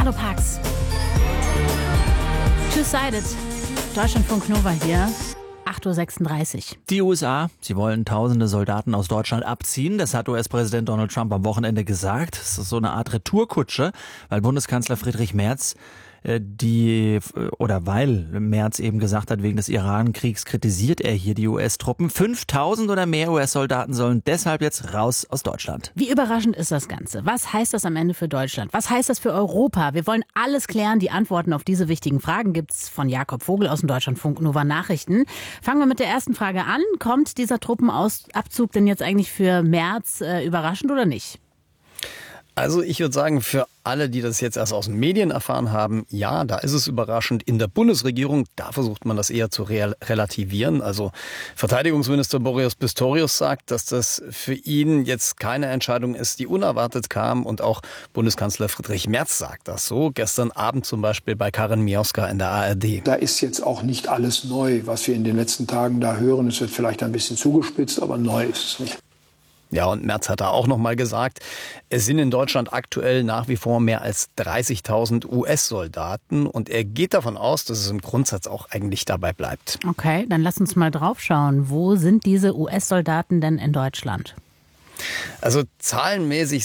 Leonardo Parks. Two-Sided. Deutschlandfunk Nova hier. 8.36 Uhr. Die USA, sie wollen tausende Soldaten aus Deutschland abziehen. Das hat US-Präsident Donald Trump am Wochenende gesagt. Das ist so eine Art Retourkutsche, weil Bundeskanzler Friedrich Merz weil Merz eben gesagt hat, wegen des Iran-Kriegs kritisiert er hier die US-Truppen. 5.000 oder mehr US-Soldaten sollen deshalb jetzt raus aus Deutschland. Wie überraschend ist das Ganze? Was heißt das am Ende für Deutschland? Was heißt das für Europa? Wir wollen alles klären. Die Antworten auf diese wichtigen Fragen gibt's von Jakob Vogel aus dem Deutschlandfunk Nova Nachrichten. Fangen wir mit der ersten Frage an. Kommt dieser Truppenabzug denn jetzt eigentlich für Merz überraschend oder nicht? Also ich würde sagen, für alle, die das jetzt erst aus den Medien erfahren haben, ja, da ist es überraschend. In der Bundesregierung, da versucht man das eher zu relativieren. Also Verteidigungsminister Boris Pistorius sagt, dass das für ihn jetzt keine Entscheidung ist, die unerwartet kam. Und auch Bundeskanzler Friedrich Merz sagt das so. Gestern Abend zum Beispiel bei Karin Mioska in der ARD. Da ist jetzt auch nicht alles neu, was wir in den letzten Tagen da hören. Es wird vielleicht ein bisschen zugespitzt, aber neu ist es nicht. Ja, und Merz hat da auch noch mal gesagt, es sind in Deutschland aktuell nach wie vor mehr als 30.000 US-Soldaten. Und er geht davon aus, dass es im Grundsatz auch eigentlich dabei bleibt. Okay, dann lass uns mal drauf schauen. Wo sind diese US-Soldaten denn in Deutschland? Also zahlenmäßig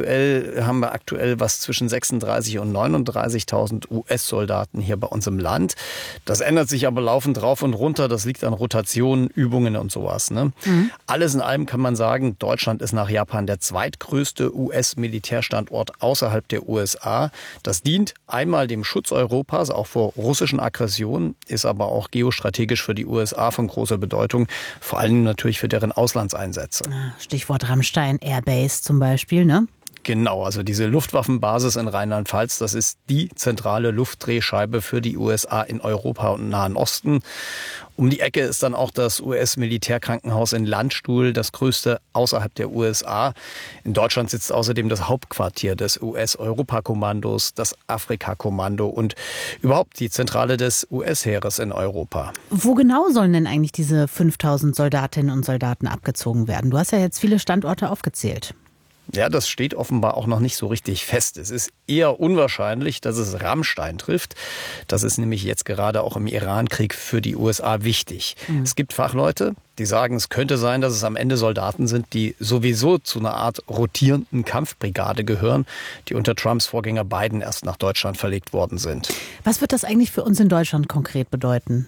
haben wir aktuell was zwischen 36.000 und 39.000 US-Soldaten hier bei uns im Land. Das ändert sich aber laufend rauf und runter. Das liegt an Rotationen, Übungen und sowas. Ne? Alles in allem kann man sagen, Deutschland ist nach Japan der zweitgrößte US-Militärstandort außerhalb der USA. Das dient einmal dem Schutz Europas, auch vor russischen Aggressionen, ist aber auch geostrategisch für die USA von großer Bedeutung, vor allem natürlich für deren Auslandseinsätze. Stichwort Rammstein Airbase zum Beispiel, ne? Genau, also diese Luftwaffenbasis in Rheinland-Pfalz, das ist die zentrale Luftdrehscheibe für die USA in Europa und Nahen Osten. Um die Ecke ist dann auch das US-Militärkrankenhaus in Landstuhl, das größte außerhalb der USA. In Deutschland sitzt außerdem das Hauptquartier des US-Europakommandos, das Afrika-Kommando und überhaupt die Zentrale des US-Heeres in Europa. Wo genau sollen denn eigentlich diese 5.000 Soldatinnen und Soldaten abgezogen werden? Du hast ja jetzt viele Standorte aufgezählt. Ja, das steht offenbar auch noch nicht so richtig fest. Es ist eher unwahrscheinlich, dass es Rammstein trifft. Das ist nämlich jetzt gerade auch im Iran-Krieg für die USA wichtig. Es gibt Fachleute, die sagen, es könnte sein, dass es am Ende Soldaten sind, die sowieso zu einer Art rotierenden Kampfbrigade gehören, die unter Trumps Vorgänger Biden erst nach Deutschland verlegt worden sind. Was wird das eigentlich für uns in Deutschland konkret bedeuten?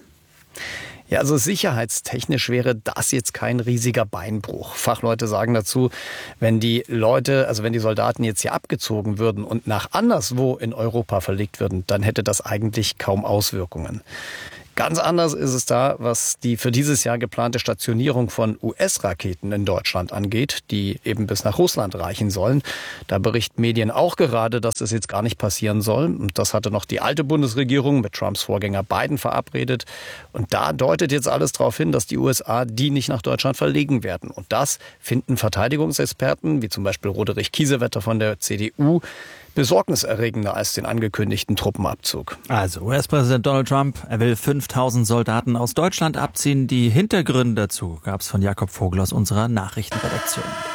Ja, also sicherheitstechnisch wäre das jetzt kein riesiger Beinbruch. Fachleute sagen dazu, wenn die Soldaten jetzt hier abgezogen würden und nach anderswo in Europa verlegt würden, dann hätte das eigentlich kaum Auswirkungen. Ganz anders ist es da, was die für dieses Jahr geplante Stationierung von US-Raketen in Deutschland angeht, die eben bis nach Russland reichen sollen. Da berichten Medien auch gerade, dass das jetzt gar nicht passieren soll. Und das hatte noch die alte Bundesregierung mit Trumps Vorgänger Biden verabredet. Und da deutet jetzt alles darauf hin, dass die USA die nicht nach Deutschland verlegen werden. Und das finden Verteidigungsexperten, wie zum Beispiel Roderich Kiesewetter von der CDU, besorgniserregender als den angekündigten Truppenabzug. Also US-Präsident Donald Trump, er will 5.000 Soldaten aus Deutschland abziehen. Die Hintergründe dazu gab es von Jakob Vogel aus unserer Nachrichtenredaktion.